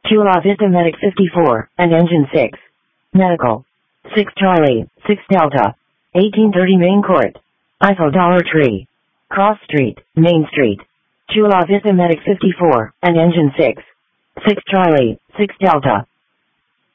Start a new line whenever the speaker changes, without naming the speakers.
Chula Vista Medic 54, and Engine 6. Medical. 6 Charlie, 6 Delta. 1830 Main Court. Eiffel Dollar Tree. Cross Street, Main Street. Chula Vista Medic 54, and Engine 6. 6 Charlie, 6 Delta.